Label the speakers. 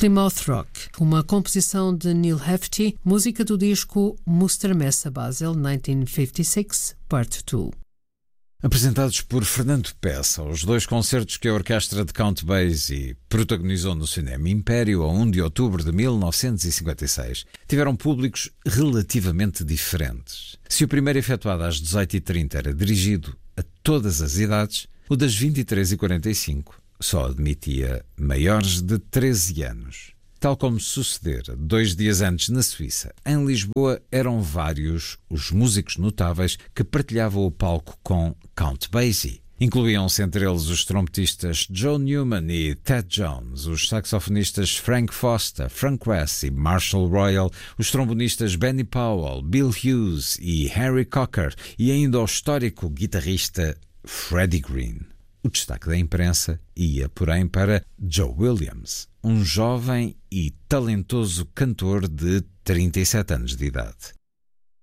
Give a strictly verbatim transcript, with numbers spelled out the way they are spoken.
Speaker 1: Plymouth Rock, uma composição de Neil Hefti, música do disco Mustermesse Basel mil novecentos e cinquenta e seis, Part dois.
Speaker 2: Apresentados por Fernando Peça, os dois concertos que a orquestra de Count Basie protagonizou no Cinema Império a primeiro de outubro de mil novecentos e cinquenta e seis tiveram públicos relativamente diferentes. Se o primeiro efetuado às dezoito e trinta era dirigido a todas as idades, o das vinte e três e quarenta e cinco só admitia maiores de treze anos. Tal como suceder dois dias antes na Suíça, em Lisboa eram vários os músicos notáveis que partilhavam o palco com Count Basie. Incluíam-se entre eles os trompetistas Joe Newman e Ted Jones, os saxofonistas Frank Foster, Frank West e Marshall Royal, os trombonistas Benny Powell, Bill Hughes e Harry Cocker e ainda o histórico guitarrista Freddie Green. O destaque da imprensa ia, porém, para Joe Williams, um jovem e talentoso cantor de trinta e sete anos de idade.